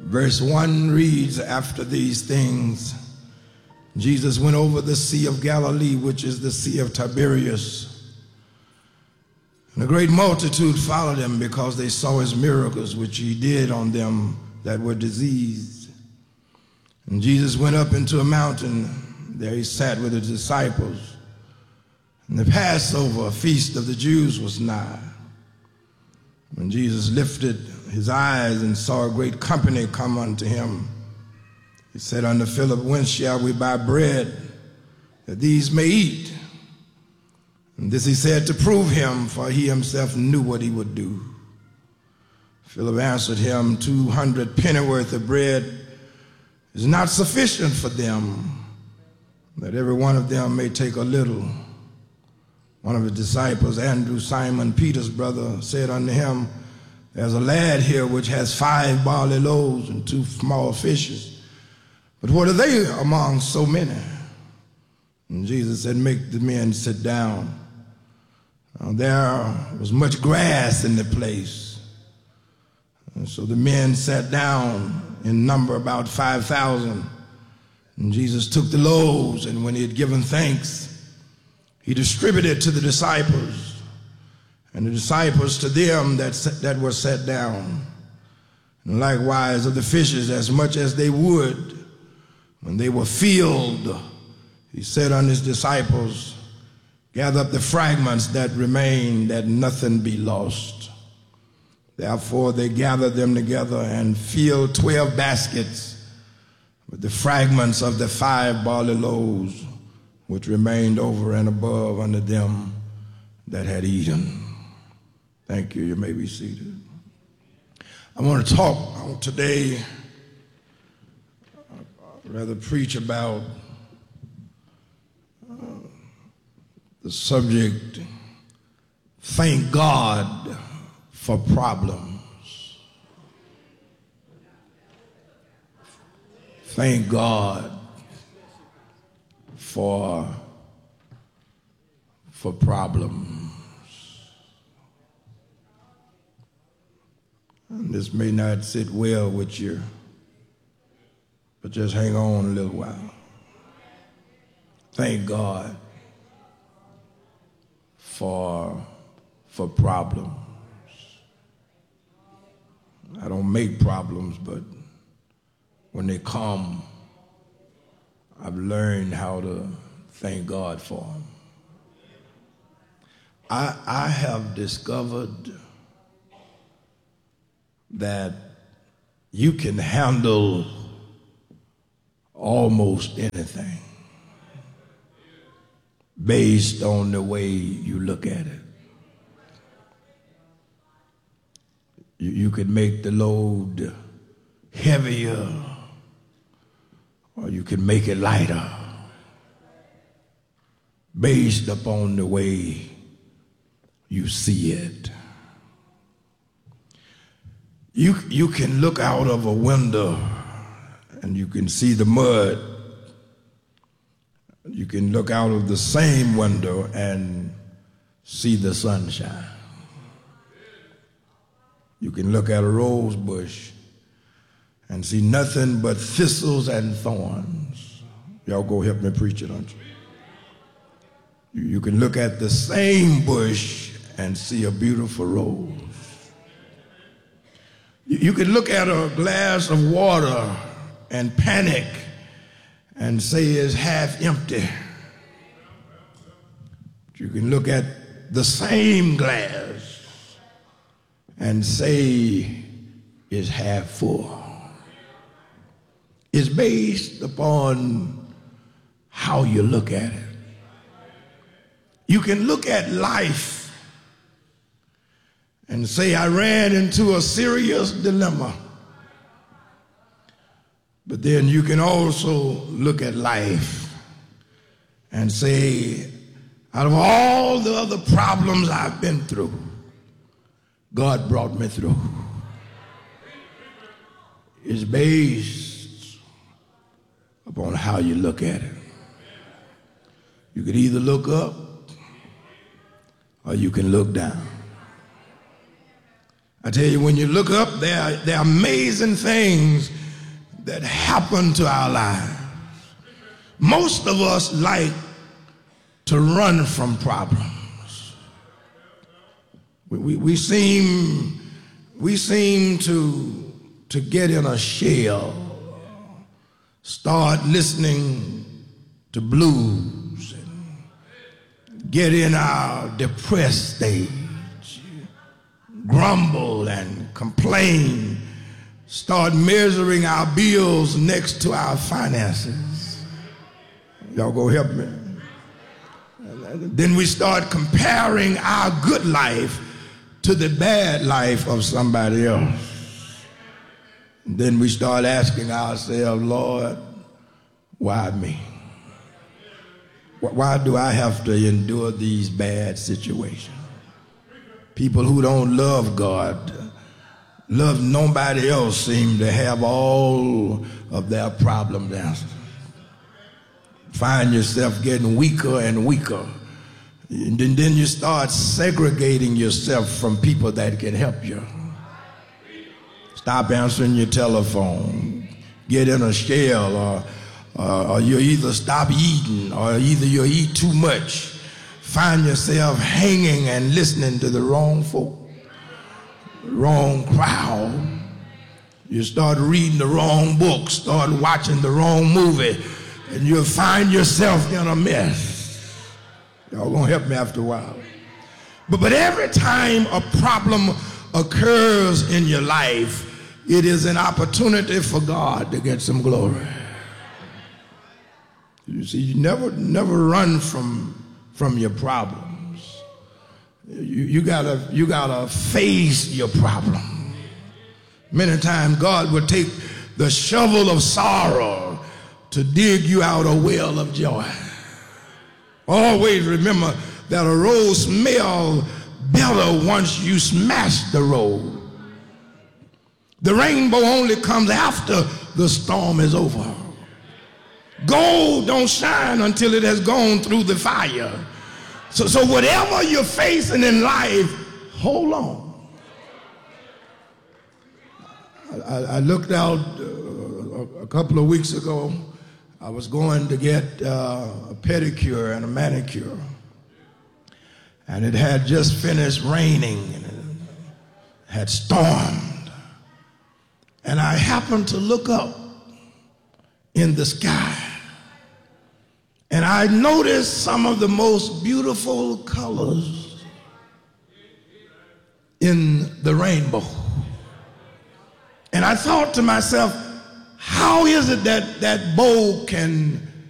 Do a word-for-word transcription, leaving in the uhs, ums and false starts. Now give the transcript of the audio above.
Verse one reads, after these things, Jesus went over the Sea of Galilee, which is the Sea of Tiberias. And a great multitude followed him because they saw his miracles, which he did on them that were diseased. And Jesus went up into a mountain. There he sat with his disciples. And the Passover, a feast of the Jews, was nigh. When Jesus lifted his eyes and saw a great company come unto him, he said unto Philip, whence shall we buy bread that these may eat? And this he said to prove him, for he himself knew what he would do. Philip answered him, two hundred pennyworth of bread is not sufficient for them, that every one of them may take a little. One of his disciples, Andrew, Simon Peter's brother, said unto him, there's a lad here which has five barley loaves and two small fishes. But what are they among so many? And Jesus said, make the men sit down. Now, there was much grass in the place. And so the men sat down, in number about five thousand. And Jesus took the loaves, and when he had given thanks, he distributed to the disciples, and the disciples to them that, that were set down. And likewise of the fishes, as much as they would. When they were filled, he said unto his disciples, gather up the fragments that remain, that nothing be lost. Therefore they gathered them together and filled twelve baskets with the fragments of the five barley loaves, which remained over and above unto them that had eaten. Thank you. You may be seated. I want to talk today, I'd rather preach about uh, the subject, thank God for problems. Thank God for, for problems. And this may not sit well with you, but just hang on a little while. Thank God for, for problems. I don't make problems, but when they come, I've learned how to thank God for them. I, I have discovered that you can handle almost anything based on the way you look at it. You, you could make the load heavier, or you can make it lighter based upon the way you see it. You, you can look out of a window and you can see the mud. You can look out of the same window and see the sunshine. You can look at a rose bush and see nothing but thistles and thorns. Y'all go help me preach it, don't you? You can look at the same bush and see a beautiful rose. You can look at a glass of water and panic and say it's half empty. You can look at the same glass and say it's half full. It's based upon how you look at it. You can look at life and say, I ran into a serious dilemma. But then you can also look at life and say, out of all the other problems I've been through, God brought me through. It's based upon how you look at it. You could either look up or you can look down. I tell you, when you look up, there are, there are amazing things that happen to our lives. Most of us like to run from problems. We, we, we seem we seem to to get in a shell, start listening to blues, and get in our depressed stage, grumble and complain, start measuring our bills next to our finances. Y'all go help me. Then we start comparing our good life to the bad life of somebody else. Then we start asking ourselves, Lord, why me? Why do I have to endure these bad situations? People who don't love God, love nobody else, seem to have all of their problems answered. Find yourself getting weaker and weaker. And then you start segregating yourself from people that can help you. Stop answering your telephone. Get in a shell, or, or, or you either stop eating, or either you eat too much. Find yourself hanging and listening to the wrong folk, wrong crowd. You start reading the wrong book, start watching the wrong movie, and you'll find yourself in a mess. Y'all gonna help me after a while. But, but every time a problem occurs in your life, it is an opportunity for God to get some glory. You see, you never, never run from, from your problems. You, you gotta, you gotta face your problem. Many times God will take the shovel of sorrow to dig you out a well of joy. Always remember that a road smells better once you smash the road. The rainbow only comes after the storm is over. Gold don't shine until it has gone through the fire. So, so whatever you're facing in life, hold on. I, I looked out uh, a couple of weeks ago. I was going to get uh, a pedicure and a manicure, and it had just finished raining and it had stormed. And I happened to look up in the sky, and I noticed some of the most beautiful colors in the rainbow. And I thought to myself, how is it that that bow can